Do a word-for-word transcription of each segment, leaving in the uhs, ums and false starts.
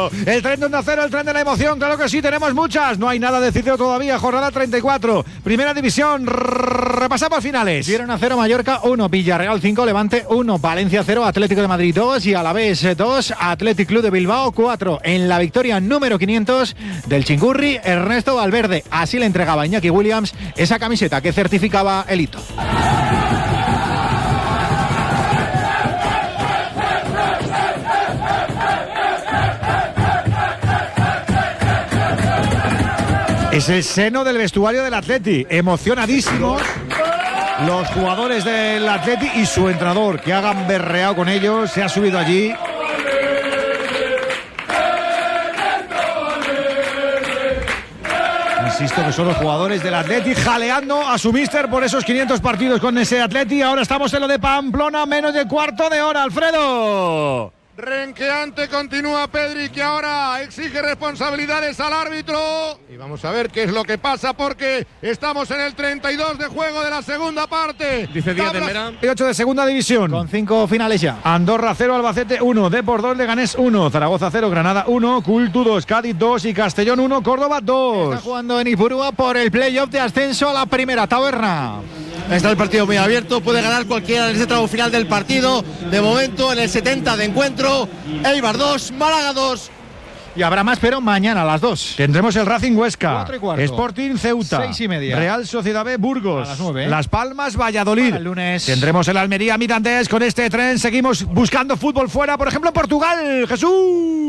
cero. El tren de Onda Cero, el tren de la emoción. Claro que sí, tenemos muchas. No hay nada decidido todavía. Jornada treinta y cuatro. Primera división. Repasamos finales. Girona cero, Mallorca uno, Villarreal cinco, Levante uno, Valencia cero, Atlético de Madrid dos y Alavés dos, Athletic Club de Bilbao cuatro. En la victoria número quinientos del Chingurri, Ernesto Valverde. Así le entregaba a Iñaki Williams esa camiseta que certificaba el hito. Es el seno del vestuario del Atleti, emocionadísimos los jugadores del Atleti y su entrenador, que ha gamberreado con ellos, se ha subido allí. Insisto que son los jugadores del Atleti jaleando a su míster por esos quinientos partidos con ese Atleti. Ahora estamos en lo de Pamplona, menos de cuarto de hora, Alfredo. Renqueante continúa Pedri, que ahora exige responsabilidades al árbitro. Y vamos a ver qué es lo que pasa, porque estamos en el treinta y dos de juego de la segunda parte. Dice Díaz de Mera. treinta y ocho de segunda división. Con cinco finales ya. Andorra cero, Albacete uno, Depor dos, Leganés uno, Zaragoza cero, Granada uno, Cultu dos, Cádiz dos y Castellón uno, Córdoba dos. Está jugando en Ipurúa por el playoff de ascenso a la primera taberna. Está el partido muy abierto, puede ganar cualquiera en este tramo final del partido. De momento, en el setenta de encuentro, Eibar dos, Málaga dos. Y habrá más, pero mañana a las dos. Tendremos el Racing Huesca, Cuatro y cuarto. Sporting Ceuta, Seis y media. Real Sociedad B Burgos, A las nueve, ¿eh? Las Palmas Valladolid. Para el lunes. Tendremos el Almería Mirandés. Con este tren seguimos buscando fútbol fuera, por ejemplo en Portugal. Jesús.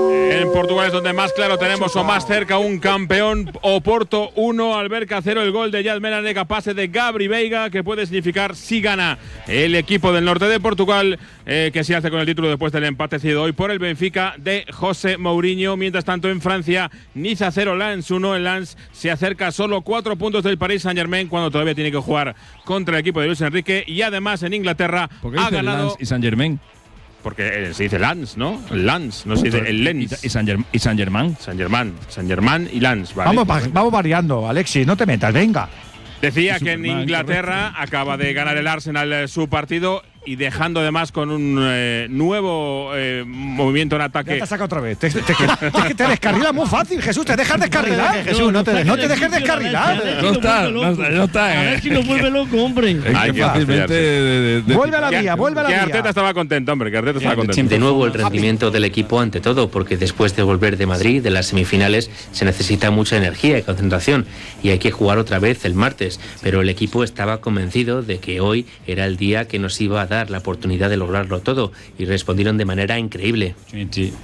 En Portugal es donde más claro tenemos o más cerca un campeón. Oporto uno, Alberca cero. El gol de Yadmena Nega, pase de Gabri Veiga, que puede significar si gana el equipo del norte de Portugal, eh, que se hace con el título después del empate cedido hoy por el Benfica de José Mourinho. Mientras tanto, en Francia, Niza cero, Lens uno. El Lens se acerca solo cuatro puntos del Paris Saint-Germain cuando todavía tiene que jugar contra el equipo de Luis Enrique. Y además en Inglaterra ha ganado. Lens y Saint-Germain? Porque eh, se dice Lens, ¿no? El Lens, no se dice el Lens. ¿Y Saint-Germain? Saint-Germain. Saint-Germain y Lens, ¿vale? Vamos, vamos variando, Alexis, no te metas, venga. Decía que en Inglaterra acaba de ganar el Arsenal eh, su partido y dejando además con un eh, nuevo eh, movimiento en ataque. Ya te saca otra vez. Te, te, te, te descarrila muy fácil, Jesús. Te dejas descarrilar. No, Jesús, no te, no te dejes descarrilar. No está, no está, no está. A ver si nos vuelve loco, hombre. Hay que fácilmente de, de, de, vuelve a la vía, vuelve a la vía. vía. Que Arteta estaba contento, hombre, que Arteta estaba contento. De nuevo el rendimiento del equipo ante todo, porque después de volver de Madrid, de las semifinales, se necesita mucha energía y concentración y hay que jugar otra vez el martes, pero el equipo estaba convencido de que hoy era el día que nos iba a dar la oportunidad de lograrlo todo y respondieron de manera increíble. Sí, sí.